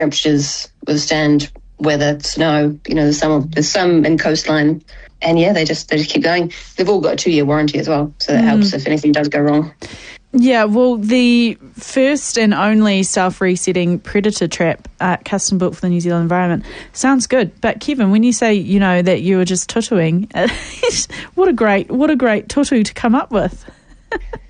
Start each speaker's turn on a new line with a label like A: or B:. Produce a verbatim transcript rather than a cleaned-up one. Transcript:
A: temperatures, withstand weather, snow. You know, there's some there's some in coastline, and yeah, they just they just keep going. They've all got a two year warranty as well, so that mm. helps if anything does go wrong.
B: Yeah, well, the first and only self-resetting predator trap, uh, custom built for the New Zealand environment, sounds good. But Kevin, when you say, you know, that you were just tutuing, what a great, what a great tutu to come up with.